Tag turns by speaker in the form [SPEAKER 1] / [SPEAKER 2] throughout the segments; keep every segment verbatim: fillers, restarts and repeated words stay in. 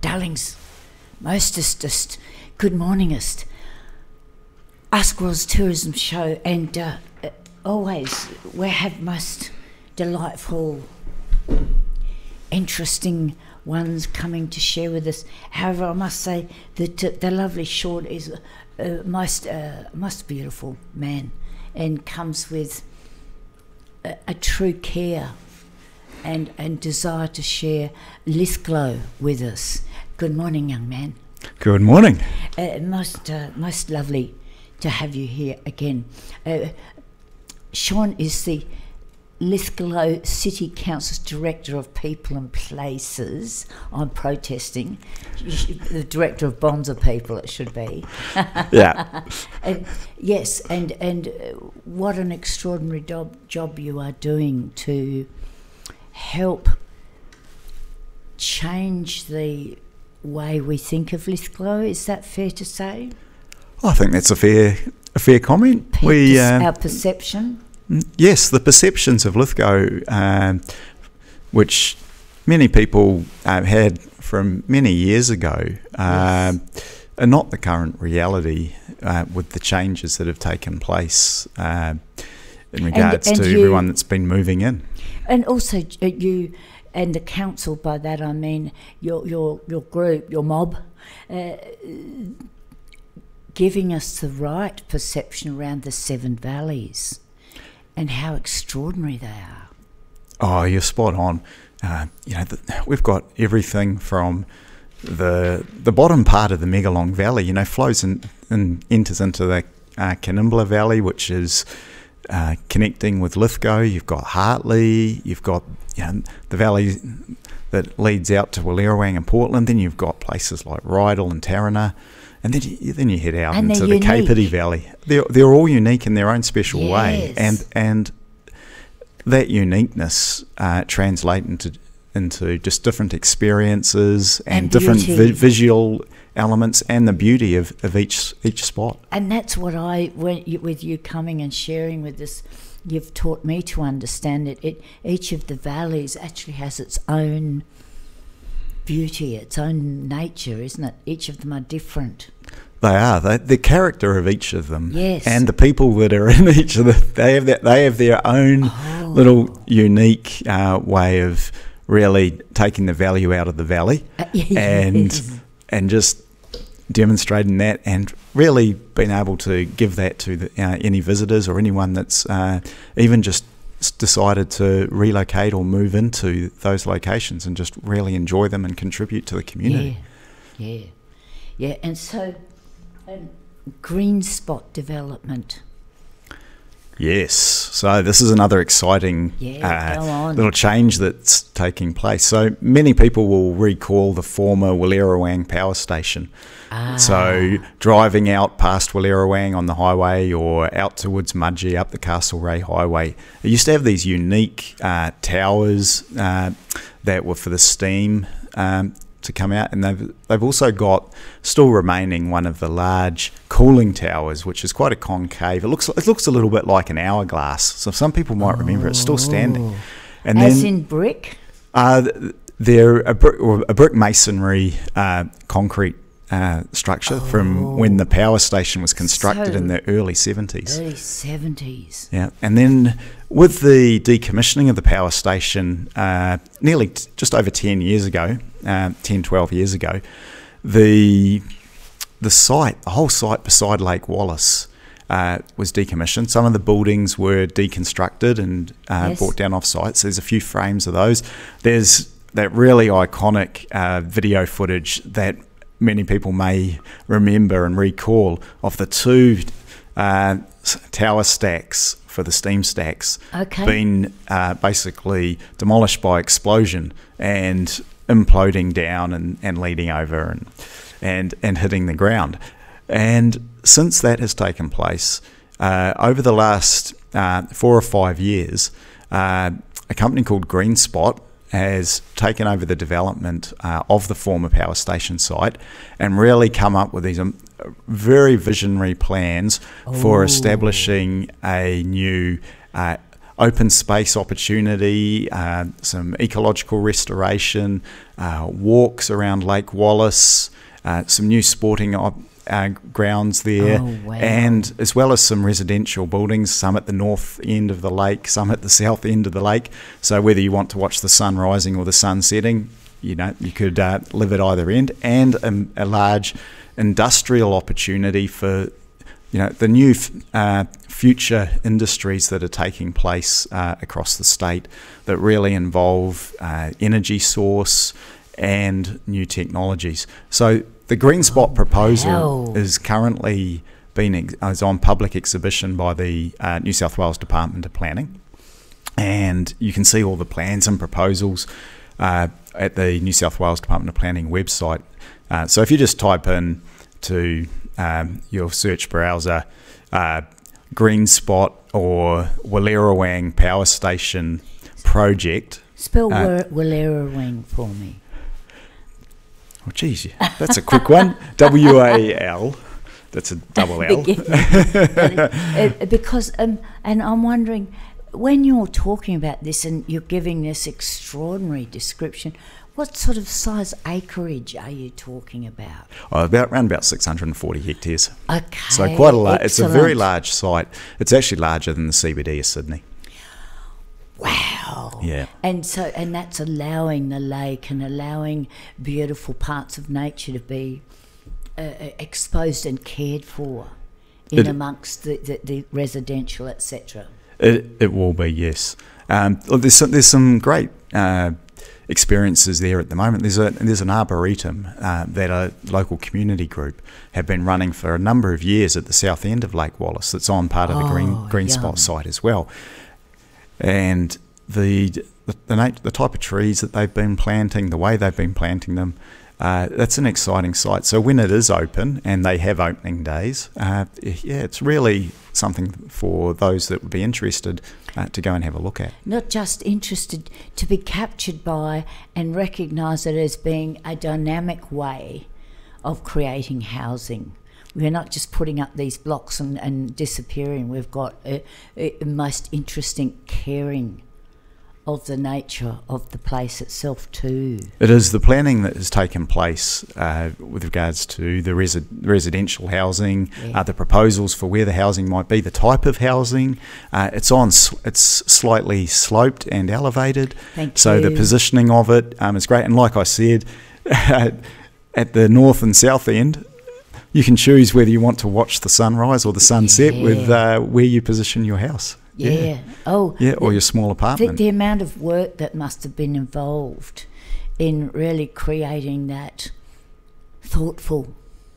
[SPEAKER 1] darlings, mostest, good morningest, Ask Ros Tourism Show, and uh, always we have most delightful, interesting ones coming to share with us. However, I must say that uh, the lovely Sean is a most, uh, most beautiful man and comes with a, a true care and, and desire to share Lithgow with us. Good morning, young man.
[SPEAKER 2] Good morning.
[SPEAKER 1] Uh, most, uh, most lovely to have you here again. Uh, Sean is the Lithgow City Council's Director of People and Places. I'm protesting. The Director of Bonds of People, it should be.
[SPEAKER 2] Yeah.
[SPEAKER 1] And yes, and and what an extraordinary job, job you are doing to help change the way we think of Lithgow. Is that fair to say?
[SPEAKER 2] I think that's a fair a fair comment.
[SPEAKER 1] Pe-
[SPEAKER 2] we uh,
[SPEAKER 1] our perception.
[SPEAKER 2] Yes, the perceptions of Lithgow, uh, which many people uh, had from many years ago, uh,
[SPEAKER 1] Yes.
[SPEAKER 2] are not the current reality uh, with the changes that have taken place uh, in regards
[SPEAKER 1] and
[SPEAKER 2] to
[SPEAKER 1] you-
[SPEAKER 2] everyone that's been moving in.
[SPEAKER 1] And also uh, you and the council, by that I mean your your, your group, your mob, uh, giving us the right perception around the Seven Valleys and how extraordinary they are.
[SPEAKER 2] Oh, you're spot on. Uh, you know, the, we've got everything from the the bottom part of the Megalong Valley, you know, flows in, and enters into the uh, Canimbla Valley, which is uh, connecting with Lithgow. You've got Hartley, you've got, you know, the valley that leads out to Wallerawang and Portland. Then you've got places like Rydal and Tarana. And then you, then you head out
[SPEAKER 1] And
[SPEAKER 2] into
[SPEAKER 1] they're
[SPEAKER 2] the Kapiti
[SPEAKER 1] unique.
[SPEAKER 2] Valley. They're, they're all unique in their own special way.
[SPEAKER 1] Yes.
[SPEAKER 2] And and that uniqueness uh, translate into into just different experiences and,
[SPEAKER 1] And
[SPEAKER 2] different
[SPEAKER 1] beauty.
[SPEAKER 2] vi- visual elements and the beauty of, of each each spot.
[SPEAKER 1] And that's what I, when you, with you coming and sharing with us, you've taught me to understand it. It each of the valleys actually has its own beauty, its own nature, isn't it? Each of them are different.
[SPEAKER 2] They are they, the character of each of them,
[SPEAKER 1] Yes.
[SPEAKER 2] and the people that are in each of them. They have that. They have their own
[SPEAKER 1] Oh.
[SPEAKER 2] little unique uh, way of really taking the value out of the valley,
[SPEAKER 1] Uh, yes.
[SPEAKER 2] and and just demonstrating that, and really being able to give that to the, uh, any visitors or anyone that's uh, even just s- decided to relocate or move into those locations and just really enjoy them and contribute to the community.
[SPEAKER 1] Yeah, yeah, yeah. And so, um, green spot development.
[SPEAKER 2] Yes, so this is another exciting
[SPEAKER 1] Yeah, go
[SPEAKER 2] uh,
[SPEAKER 1] on.
[SPEAKER 2] little change that's taking place. So many people will recall the former Wallerawang power station.
[SPEAKER 1] Ah.
[SPEAKER 2] So driving out past Wallerawang on the highway or out towards Mudgee up the Castlereagh Highway, it used to have these unique uh, towers uh, that were for the steam um, to come out, and they've they've also got still remaining one of the large cooling towers, which is quite a concave. It looks it looks a little bit like an hourglass, so some people might remember it's still standing. And
[SPEAKER 1] As
[SPEAKER 2] then
[SPEAKER 1] in brick?
[SPEAKER 2] uh, they're a brick, or a brick masonry uh, concrete uh, structure from when the power station was constructed
[SPEAKER 1] So
[SPEAKER 2] in the early seventies.
[SPEAKER 1] Early seventies.
[SPEAKER 2] Yeah, and then with the decommissioning of the power station, uh, nearly t- just over ten years ago, uh, ten, twelve years ago, the the site, the whole site beside Lake Wallace, uh, was decommissioned. Some of the buildings were deconstructed and uh,
[SPEAKER 1] Yes.
[SPEAKER 2] brought down off site. So there's a few frames of those. There's that really iconic uh, video footage that many people may remember and recall of the two uh, s- tower stacks for the steam stacks
[SPEAKER 1] Okay.
[SPEAKER 2] being uh, basically demolished by explosion and imploding down and, and leading over and, and and hitting the ground. And since that has taken place, uh, over the last uh, four or five years, uh, a company called Green Spot has taken over the development uh, of the former power station site and really come up with these um, very visionary plans for
[SPEAKER 1] Oh.
[SPEAKER 2] establishing a new uh, open space opportunity, uh, some ecological restoration, uh, walks around Lake Wallace, uh, some new sporting op- uh, grounds there,
[SPEAKER 1] Oh, wow.
[SPEAKER 2] and as well as some residential buildings, some at the north end of the lake, some at the south end of the lake. So whether you want to watch the sun rising or the sun setting, you know, you could uh, live at either end, and a, a large industrial opportunity for, you know, the new uh, future industries that are taking place uh, across the state that really involve uh, energy source and new technologies. So the Green Spot proposal
[SPEAKER 1] wow.
[SPEAKER 2] is currently being ex- is on public exhibition by the uh, New South Wales Department of Planning, and you can see all the plans and proposals uh, at the New South Wales Department of Planning website. Uh, so if you just type in to um, your search browser uh, Green Spot or Wallerawang Power Station project.
[SPEAKER 1] Spell
[SPEAKER 2] uh,
[SPEAKER 1] Wallerawang for me.
[SPEAKER 2] Oh, geez, yeah, that's a quick one. W A L. That's a double L.
[SPEAKER 1] uh, because, um, and I'm wondering, when you're talking about this and you're giving this extraordinary description, what sort of size acreage are you talking about?
[SPEAKER 2] Oh, about around about six hundred forty hectares.
[SPEAKER 1] Okay,
[SPEAKER 2] so quite a large. It's a very
[SPEAKER 1] excellent.
[SPEAKER 2] large site. It's actually larger than the C B D of Sydney.
[SPEAKER 1] Wow.
[SPEAKER 2] Yeah.
[SPEAKER 1] And so, and that's allowing the lake and allowing beautiful parts of nature to be uh, exposed and cared for in
[SPEAKER 2] It-
[SPEAKER 1] amongst the, the, the residential, et cetera.
[SPEAKER 2] It it will be, yes. Um, look, there's some, there's some great uh, experiences there at the moment. There's a there's an arboretum uh, that a local community group have been running for a number of years at the south end of Lake Wallace. That's on part of the
[SPEAKER 1] Oh,
[SPEAKER 2] Green Green
[SPEAKER 1] yum.
[SPEAKER 2] Spot site as well. And the the, the, nat- the type of trees that they've been planting, the way they've been planting them, uh, that's an exciting site. So when it is open, and they have opening days, uh, yeah, it's really something for those that would be interested uh, to go and have a look at.
[SPEAKER 1] Not just interested, to be captured by and recognise it as being a dynamic way of creating housing. We're not just putting up these blocks and, and disappearing. We've got a, a most interesting caring of the nature of the place itself too.
[SPEAKER 2] It is the planning that has taken place uh, with regards to the resi- residential housing,
[SPEAKER 1] Yeah.
[SPEAKER 2] uh, the proposals for where the housing might be, the type of housing. Uh, it's on, s- it's slightly sloped and elevated,
[SPEAKER 1] Thank
[SPEAKER 2] so
[SPEAKER 1] you.
[SPEAKER 2] the positioning of it um, is great. And like I said, at the north and south end, you can choose whether you want to watch the sunrise or the sunset
[SPEAKER 1] Yeah.
[SPEAKER 2] with uh, where you position your house.
[SPEAKER 1] Yeah. Oh,
[SPEAKER 2] Yeah, or
[SPEAKER 1] the-
[SPEAKER 2] your small
[SPEAKER 1] The,
[SPEAKER 2] apartment.
[SPEAKER 1] the amount of work that must have been involved in really creating that thoughtful.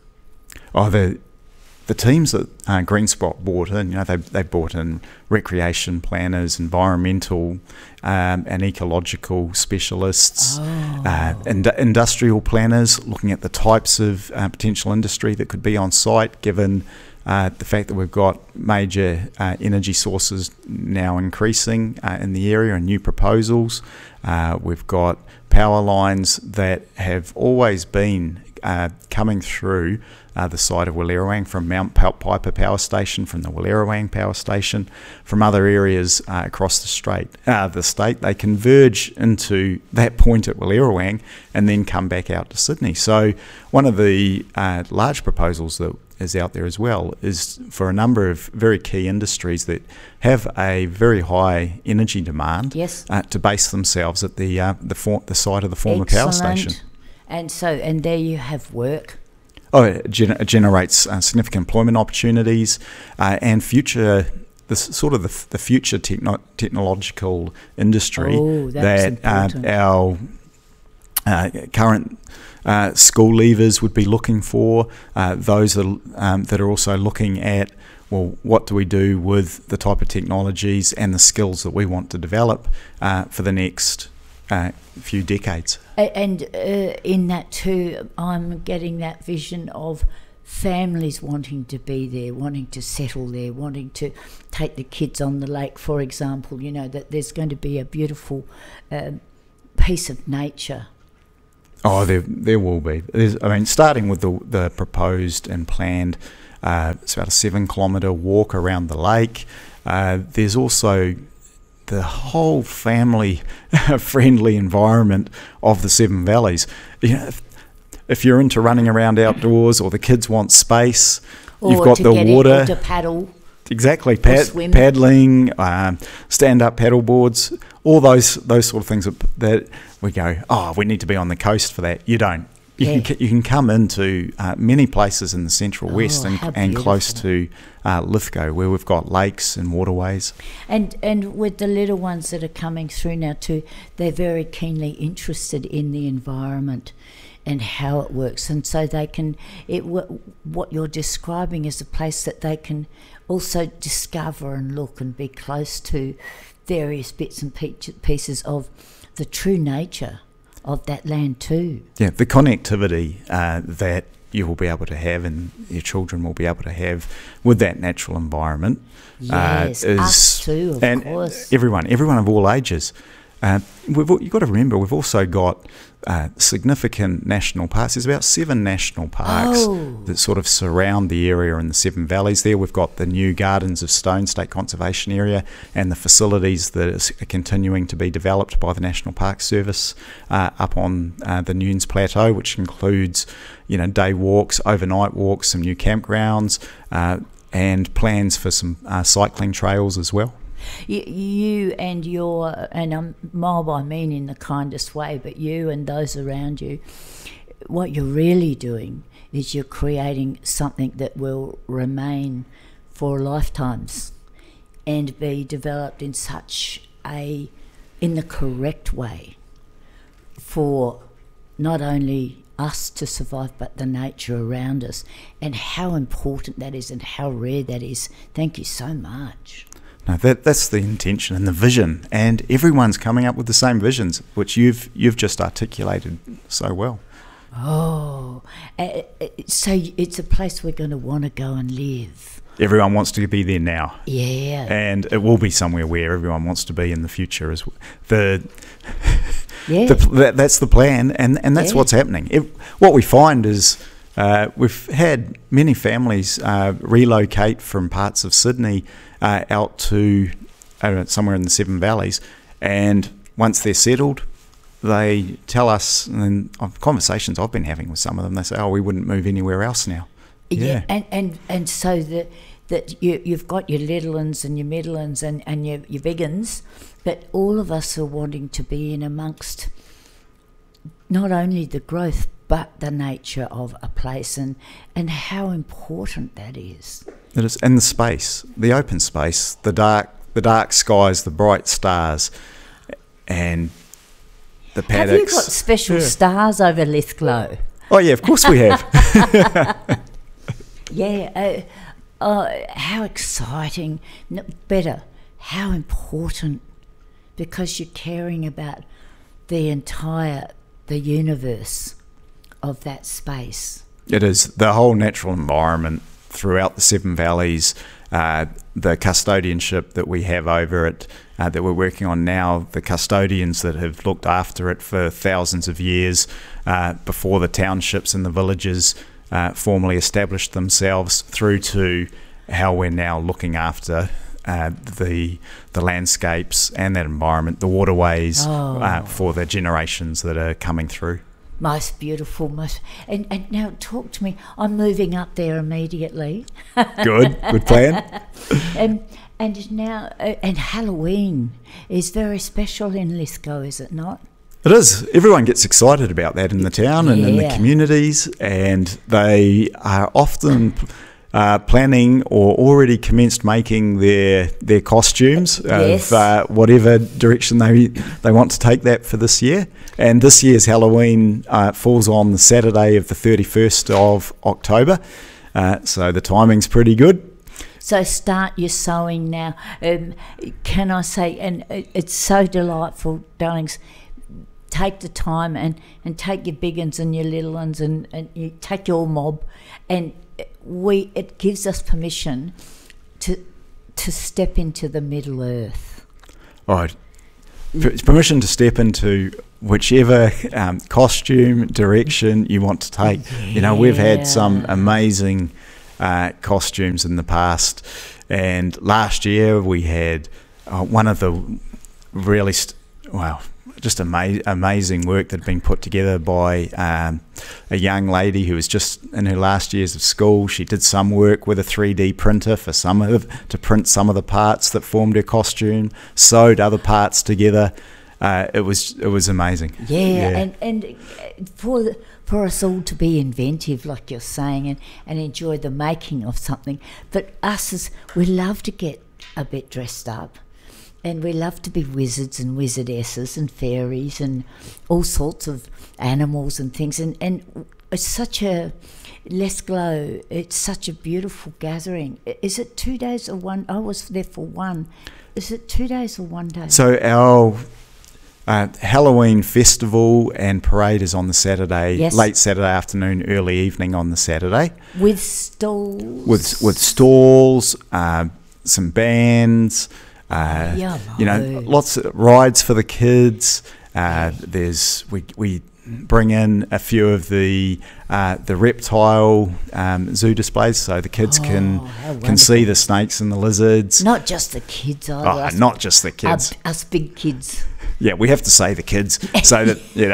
[SPEAKER 2] Oh, the the teams that uh, Green Spot brought in, you know, they they brought in recreation planners, environmental um, and ecological specialists,
[SPEAKER 1] Oh.
[SPEAKER 2] uh, and industrial planners looking at the types of uh, potential industry that could be on site, given uh, the fact that we've got major uh, energy sources now increasing uh, in the area and new proposals. Uh, we've got power lines that have always been uh, coming through uh, the side of Wallerawang from Mount Piper Power Station, from the Wallerawang Power Station, from other areas uh, across the state. Uh, the state they converge into that point at Wallerawang and then come back out to Sydney. So one of the uh, large proposals that is out there as well is for a number of very key industries that have a very high energy demand.
[SPEAKER 1] Yes.
[SPEAKER 2] Uh, to base themselves at the uh, the, for- the site of the former power
[SPEAKER 1] Excellent.
[SPEAKER 2] station.
[SPEAKER 1] And so, and there you have work.
[SPEAKER 2] Oh, it, gener- it generates uh, significant employment opportunities uh, and future, the s- sort of the, f- the future techno- technological industry
[SPEAKER 1] Oh, that's
[SPEAKER 2] that uh,
[SPEAKER 1] important.
[SPEAKER 2] our uh, current uh, school leavers would be looking for. Uh, those that, um, that are also looking at, well, what do we do with the type of technologies and the skills that we want to develop uh, for the next uh, few decades.
[SPEAKER 1] A- And uh, in that too, I'm getting that vision of families wanting to be there, wanting to settle there, wanting to take the kids on the lake, for example. You know, that there's going to be a beautiful um, piece of nature.
[SPEAKER 2] Oh, there there will be. There's, I mean, starting with the the proposed and planned, uh, it's about a seven kilometre walk around the lake. Uh, there's also the whole family-friendly environment of the Seven Valleys. You know, if, if you're into running around outdoors, or the kids want space,
[SPEAKER 1] or
[SPEAKER 2] you've got
[SPEAKER 1] to
[SPEAKER 2] the
[SPEAKER 1] get
[SPEAKER 2] water.
[SPEAKER 1] It, or to paddle.
[SPEAKER 2] Exactly, Pad, paddling, um, stand-up paddle boards, all those those sort of things that, that we go, oh, we need to be on the coast for that. You don't. You
[SPEAKER 1] Yeah.
[SPEAKER 2] can you can come into uh, many places in the Central
[SPEAKER 1] Oh,
[SPEAKER 2] West and,
[SPEAKER 1] how
[SPEAKER 2] and close
[SPEAKER 1] beautiful.
[SPEAKER 2] to uh, Lithgow, where we've got lakes and waterways.
[SPEAKER 1] And and with the little ones that are coming through now too, they're very keenly interested in the environment and how it works, and so they can. It what you're describing is a place that they can also discover and look and be close to various bits and pieces of the true nature of that land too.
[SPEAKER 2] Yeah, the connectivity uh, that you will be able to have and your children will be able to have with that natural environment.
[SPEAKER 1] Yes,
[SPEAKER 2] uh, is,
[SPEAKER 1] us too, of
[SPEAKER 2] and
[SPEAKER 1] course.
[SPEAKER 2] Everyone, everyone of all ages. Uh, we've, you've got to remember, we've also got uh, significant national parks. There's about seven national parks
[SPEAKER 1] Oh.
[SPEAKER 2] that sort of surround the area in the Seven Valleys there. We've got the new Gardens of Stone State Conservation Area and the facilities that are continuing to be developed by the National Park Service uh, up on uh, the Nunes Plateau, which includes, you know, day walks, overnight walks, some new campgrounds, uh, and plans for some uh, cycling trails as well.
[SPEAKER 1] You, you and your, and um, Mob I mean in the kindest way, but you and those around you, what you're really doing is you're creating something that will remain for lifetimes and be developed in such a, in the correct way for not only us to survive but the nature around us, and how important that is and how rare that is. Thank you so much.
[SPEAKER 2] No, that that's the intention and the vision, and everyone's coming up with the same visions, which you've you've just articulated so well.
[SPEAKER 1] Oh, uh, so it's a place we're going to want to go and live.
[SPEAKER 2] Everyone wants to be there now,
[SPEAKER 1] Yeah.
[SPEAKER 2] and it will be somewhere where everyone wants to be in the future as well. The,
[SPEAKER 1] Yeah.
[SPEAKER 2] the that, that's the plan, and and that's
[SPEAKER 1] Yeah.
[SPEAKER 2] what's happening. It, what we find is uh, we've had many families uh, relocate from parts of Sydney Uh, out to uh, somewhere in the Seven Valleys, and once they're settled, they tell us, and of conversations I've been having with some of them, they say, "Oh, we wouldn't move anywhere else now."
[SPEAKER 1] Yeah,
[SPEAKER 2] Yeah,
[SPEAKER 1] and, and, and so that that you, you've got your little uns and your middle uns and, and your, your big uns, but all of us are wanting to be in amongst not only the growth but the nature of a place, and, and how important that is.
[SPEAKER 2] it is, and the space, the open space, the dark, the dark skies, the bright stars, and the paddocks.
[SPEAKER 1] Have you got special
[SPEAKER 2] Yeah.
[SPEAKER 1] stars over Lithgow?
[SPEAKER 2] Oh yeah, of course we have.
[SPEAKER 1] Yeah, uh, uh, how exciting. No, better, how important, because you're caring about the entire, the universe of that space.
[SPEAKER 2] It is the whole natural environment throughout the Seven Valleys, uh, the custodianship that we have over it, uh, that we're working on now, the custodians that have looked after it for thousands of years uh, before the townships and the villages uh, formally established themselves, through to how we're now looking after uh, the the landscapes and that environment, the waterways,
[SPEAKER 1] Oh.
[SPEAKER 2] uh, for the generations that are coming through.
[SPEAKER 1] Most beautiful, most. And, and now talk to me. I'm moving up there immediately.
[SPEAKER 2] Good, good plan.
[SPEAKER 1] And and now, uh, and Halloween is very special in Lithgow, is it not?
[SPEAKER 2] It is. Everyone gets excited about that in the town and in the
[SPEAKER 1] Yeah.
[SPEAKER 2] communities, and they are often uh, planning or already commenced making their their costumes
[SPEAKER 1] Yes.
[SPEAKER 2] of uh, whatever direction they they want to take that for this year. And this year's Halloween uh, falls on the Saturday of the thirty-first of October, uh, so the timing's pretty good.
[SPEAKER 1] So start your sewing now. Um, can I say, and it- it's so delightful, darlings, take the time and, and take your big ones and your little ones and, and you take your mob, and we it gives us permission to to step into the Middle Earth.
[SPEAKER 2] All right. P- Permission to step into whichever um, costume direction you want to take. You know, we've had some
[SPEAKER 1] Yeah.
[SPEAKER 2] amazing uh, costumes in the past, and last year we had uh, one of the really, st- wow, just ama- amazing work that had been put together by um, a young lady who was just in her last years of school. She did some work with a three D printer for some of to print some of the parts that formed her costume, sewed other parts together. Uh, it was it was amazing.
[SPEAKER 1] Yeah,
[SPEAKER 2] Yeah.
[SPEAKER 1] and and for the, for us all to be inventive, like you're saying, and, and enjoy the making of something. But us as we love to get a bit dressed up, and we love to be wizards and wizardesses and fairies and all sorts of animals and things. And and it's such a Les Glow. It's such a beautiful gathering. Is it two days or one? I was there for one. Is it two days or one day?
[SPEAKER 2] So our uh, Halloween festival and parade is on the Saturday,
[SPEAKER 1] Yes.
[SPEAKER 2] late Saturday afternoon, early evening on the Saturday,
[SPEAKER 1] With stalls.
[SPEAKER 2] with with stalls, uh, some bands, uh,
[SPEAKER 1] Yeah,
[SPEAKER 2] you know,
[SPEAKER 1] no.
[SPEAKER 2] lots of rides for the kids. Uh, there's we we bring in a few of the uh, the reptile um, zoo displays, so the kids
[SPEAKER 1] Oh,
[SPEAKER 2] can
[SPEAKER 1] how
[SPEAKER 2] can see
[SPEAKER 1] wonderful.
[SPEAKER 2] the snakes and the lizards.
[SPEAKER 1] Not just the kids either.
[SPEAKER 2] Oh,
[SPEAKER 1] us,
[SPEAKER 2] not just the kids.
[SPEAKER 1] Us, us big kids.
[SPEAKER 2] Yeah, we have to say the kids so that, you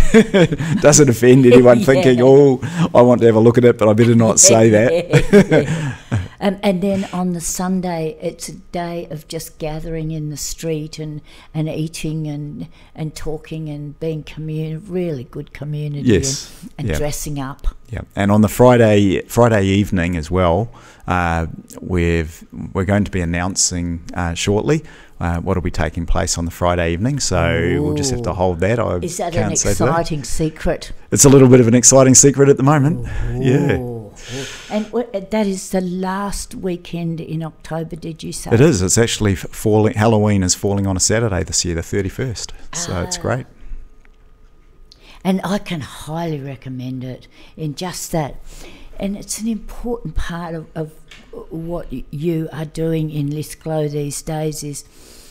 [SPEAKER 2] know, doesn't offend anyone
[SPEAKER 1] Yeah.
[SPEAKER 2] thinking, oh, I want to have a look at it, but I better not say that.
[SPEAKER 1] Yeah. um, and then on the Sunday, it's a day of just gathering in the street and, and eating and and talking and being commun- really good community
[SPEAKER 2] Yes,
[SPEAKER 1] and, and
[SPEAKER 2] yeah.
[SPEAKER 1] dressing up.
[SPEAKER 2] Yeah, and on the Friday Friday evening as well, uh, we've we're going to be announcing uh, shortly uh, what will be taking place on the Friday evening. So we'll just have to
[SPEAKER 1] Ooh.
[SPEAKER 2] hold that. I
[SPEAKER 1] Is that
[SPEAKER 2] can't
[SPEAKER 1] an
[SPEAKER 2] say today.
[SPEAKER 1] exciting secret?
[SPEAKER 2] It's a little bit of an exciting secret at the moment. Yeah,
[SPEAKER 1] Ooh. And wh- that is the last weekend in October, did you say?
[SPEAKER 2] it is. It's actually f- falling. Halloween is falling on a Saturday this year, the thirty-first. So it's
[SPEAKER 1] Ah.
[SPEAKER 2] great.
[SPEAKER 1] And I can highly recommend it in just that. And it's an important part of, of what y- you are doing in Les Glow these days is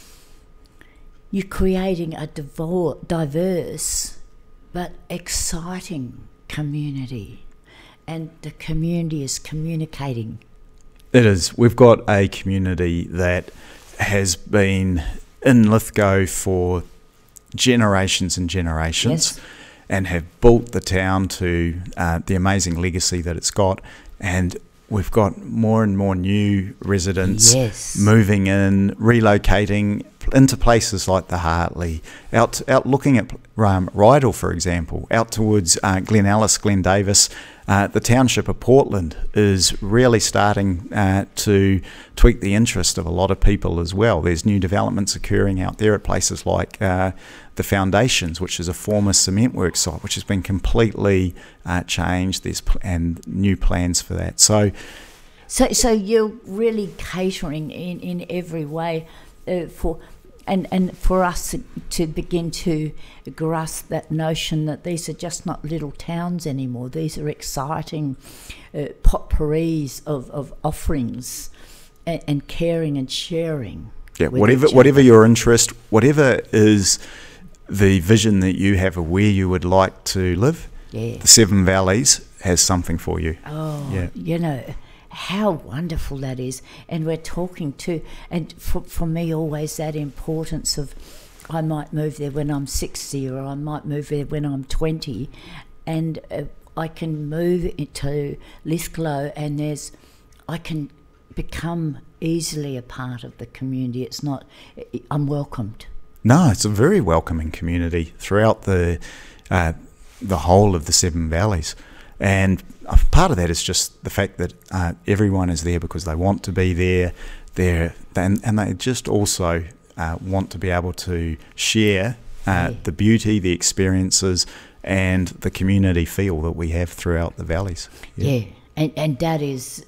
[SPEAKER 1] you're creating a divo- diverse but exciting community. And the community is communicating.
[SPEAKER 2] It is. We've got a community that has been in Lithgow for generations and generations.
[SPEAKER 1] Yes.
[SPEAKER 2] And have built the town to uh, the amazing legacy that it's got. And we've got more and more new residents
[SPEAKER 1] Yes.
[SPEAKER 2] moving in, relocating into places like the Hartley, out out looking at um, Rydal, for example, out towards uh, Glen Alice, Glen Davis. Uh, the township of Portland is really starting uh, to tweak the interest of a lot of people as well. There's new developments occurring out there at places like uh, the Foundations, which is a former cement works site, which has been completely uh, changed. There's pl- and new plans for that. So
[SPEAKER 1] So, so you're really catering in, in every way uh, for, and, and for us to, to begin to grasp that notion that these are just not little towns anymore. These are exciting uh, potpourris of, of offerings and, and caring and sharing.
[SPEAKER 2] yeah,
[SPEAKER 1] with
[SPEAKER 2] whatever
[SPEAKER 1] each
[SPEAKER 2] whatever
[SPEAKER 1] other.
[SPEAKER 2] your interest, whatever is the vision that you have of where you would like to live,
[SPEAKER 1] Yeah.
[SPEAKER 2] the Seven Valleys has something for you.
[SPEAKER 1] Oh,
[SPEAKER 2] Yeah.
[SPEAKER 1] you know, how wonderful that is. And we're talking to, and for, for me, always that importance of I might move there when I'm sixty or I might move there when I'm twenty. And uh, I can move into Les Glow and there's, I can become easily a part of the community. It's not, I'm welcomed.
[SPEAKER 2] No, it's a very welcoming community throughout the uh, the whole of the Seven Valleys, and part of that is just the fact that uh, everyone is there because they want to be there. There, and and they just also uh, want to be able to share uh,
[SPEAKER 1] Yeah.
[SPEAKER 2] the beauty, the experiences, and the community feel that we have throughout the valleys.
[SPEAKER 1] Yeah, and and that is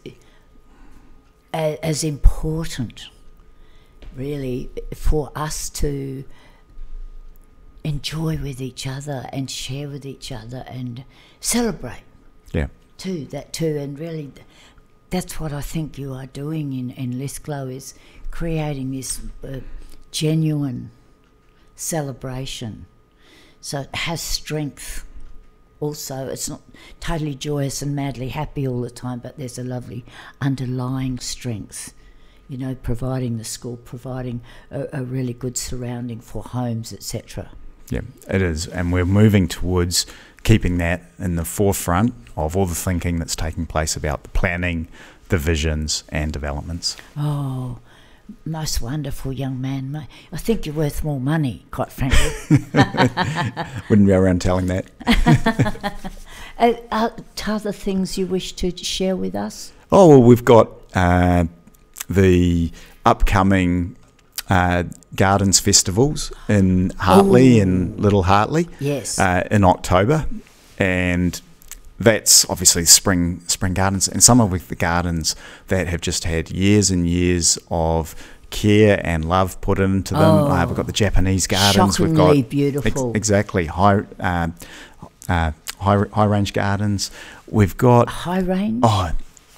[SPEAKER 1] a, as important, really, for us to enjoy with each other and share with each other and celebrate
[SPEAKER 2] Yeah.
[SPEAKER 1] too. That too, and really, th- that's what I think you are doing in in Les Glow is creating this uh, genuine celebration. So it has strength. Also, it's not totally joyous and madly happy all the time, but there's a lovely underlying strength. you know, providing the school, providing a, a really good surrounding for homes, et cetera.
[SPEAKER 2] Yeah, it is, and we're moving towards keeping that in the forefront of all the thinking that's taking place about the planning, the visions and developments.
[SPEAKER 1] Oh, most wonderful young man. Ma- I think you're worth more money, quite frankly.
[SPEAKER 2] Wouldn't be around telling that.
[SPEAKER 1] uh, uh, other things you wish to share with us?
[SPEAKER 2] Oh, well, we've got uh, the upcoming uh, Gardens Festivals in Hartley
[SPEAKER 1] Ooh.
[SPEAKER 2] and Little Hartley
[SPEAKER 1] Yes.
[SPEAKER 2] uh, in October. And that's obviously spring spring gardens, and some of the gardens that have just had years and years of care and love put into them.
[SPEAKER 1] Oh,
[SPEAKER 2] uh, we've got the Japanese gardens. We've
[SPEAKER 1] shockingly
[SPEAKER 2] got
[SPEAKER 1] beautiful.
[SPEAKER 2] Ex- exactly high uh, uh, high high range gardens. We've got
[SPEAKER 1] High range?
[SPEAKER 2] oh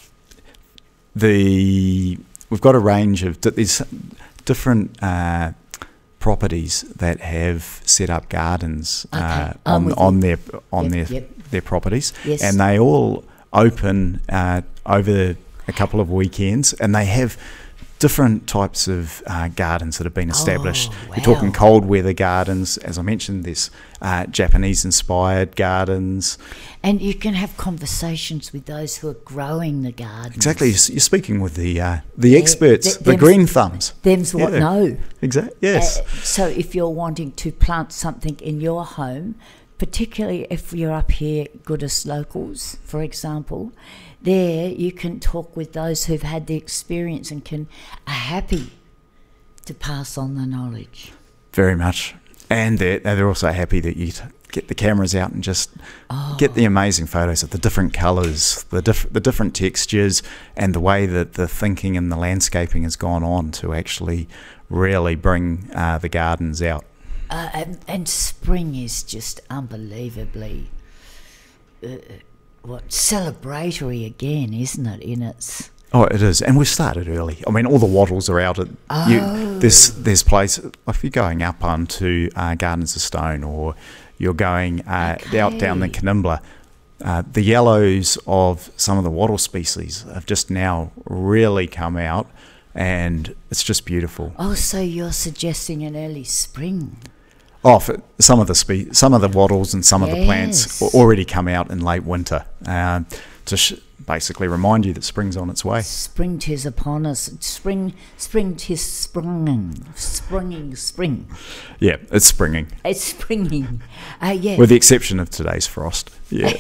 [SPEAKER 2] the we've got a range of di- there's different uh, properties that have set up gardens
[SPEAKER 1] Okay,
[SPEAKER 2] uh,
[SPEAKER 1] I'm
[SPEAKER 2] on
[SPEAKER 1] with
[SPEAKER 2] on
[SPEAKER 1] you.
[SPEAKER 2] their on
[SPEAKER 1] Yep,
[SPEAKER 2] their
[SPEAKER 1] yep.
[SPEAKER 2] their properties,
[SPEAKER 1] Yes.
[SPEAKER 2] and they all open uh, over a couple of weekends, and they have different types of uh, gardens that have been established.
[SPEAKER 1] Oh,
[SPEAKER 2] You're talking
[SPEAKER 1] wow.
[SPEAKER 2] cold weather gardens, as I mentioned. There's uh, Japanese inspired gardens.
[SPEAKER 1] And you can have conversations with those who are growing the gardens.
[SPEAKER 2] Exactly, you're you're speaking with the uh, the
[SPEAKER 1] Yeah,
[SPEAKER 2] experts,
[SPEAKER 1] th-
[SPEAKER 2] the
[SPEAKER 1] them's-
[SPEAKER 2] green thumbs.
[SPEAKER 1] Them's what
[SPEAKER 2] Yeah.
[SPEAKER 1] know.
[SPEAKER 2] Exactly. Yes.
[SPEAKER 1] Uh, so if you're wanting to plant something in your home, particularly if you're up here, Goodis locals, for example, there you can talk with those who've had the experience and can are happy to pass on the knowledge.
[SPEAKER 2] Very much. And they're, they're also happy that you t- get the cameras out and just
[SPEAKER 1] Oh.
[SPEAKER 2] get the amazing photos of the different colours, the, diff- the different textures, and the way that the thinking and the landscaping has gone on to actually really bring uh, the gardens out.
[SPEAKER 1] Uh, and, and spring is just unbelievably uh, what celebratory again, isn't it? In its
[SPEAKER 2] Oh, it is, and we've started early. I mean, all the wattles are out. At
[SPEAKER 1] Oh.
[SPEAKER 2] you, there's there's place if you're going up onto uh, Gardens of Stone, or you're going uh, out down the
[SPEAKER 1] Okay.
[SPEAKER 2] Canimbla. Uh, the yellows of some of the wattle species have just now really come out, and it's just beautiful.
[SPEAKER 1] oh, so you're suggesting an early spring?
[SPEAKER 2] Oh, for some of the spe- some of the wattles and some of the plants
[SPEAKER 1] Yes.
[SPEAKER 2] already come out in late winter uh, to sh- basically remind you that spring's on its way.
[SPEAKER 1] Spring 'tis upon us. Spring, spring 'tis springing, springing, spring.
[SPEAKER 2] Yeah, it's springing,
[SPEAKER 1] It's springing. Uh, yeah.
[SPEAKER 2] with the exception of today's frost. Yeah.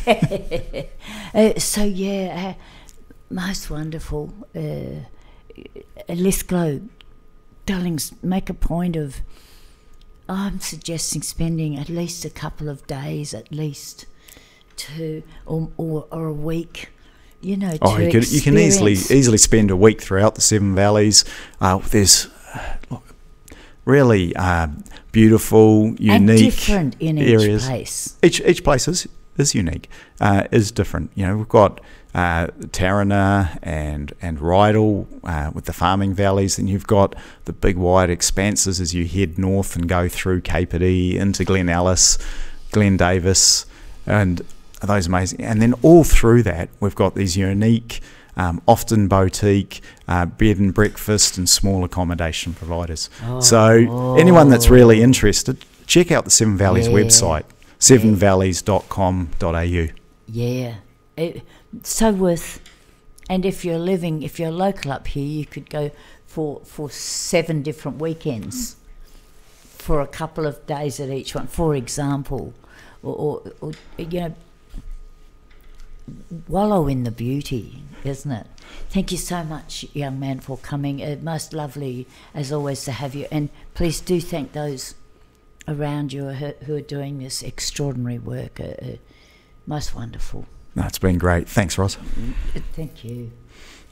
[SPEAKER 1] Uh, so yeah, uh, most wonderful. Uh, Lithgow, darlings, make a point of. I'm suggesting spending at least a couple of days, at least, to or or, or a week. You know,
[SPEAKER 2] Oh,
[SPEAKER 1] to
[SPEAKER 2] you, could, you can easily
[SPEAKER 1] experience-
[SPEAKER 2] easily spend a week throughout the Seven Valleys. Uh, there's uh, really uh, beautiful,
[SPEAKER 1] and
[SPEAKER 2] unique
[SPEAKER 1] different in each
[SPEAKER 2] areas.
[SPEAKER 1] place.
[SPEAKER 2] Each each place is is unique, uh, is different. You know, we've got uh, Tarana and and Rydal uh, with the farming valleys, and you've got the big wide expanses as you head north and go through Capertee into Glen Ellis, Glen Davis, and those amazing. And then all through that, we've got these unique, um, often boutique, uh, bed and breakfast and small accommodation providers. So anyone that's really interested, check out the Seven Valleys
[SPEAKER 1] Yeah.
[SPEAKER 2] website, seven valleys dot com dot a u.
[SPEAKER 1] Yeah, it, so worth. And if you're living, if you're local up here, you could go for for seven different weekends, for a couple of days at each one, for example, or, or, or you know, wallow in the beauty, isn't it? Thank you so much, young man, for coming. Uh, most lovely, as always, to have you. And please do thank those around you who, who are doing this extraordinary work. Uh, uh, most wonderful.
[SPEAKER 2] No, it's been great. Thanks, Ross.
[SPEAKER 1] Thank you.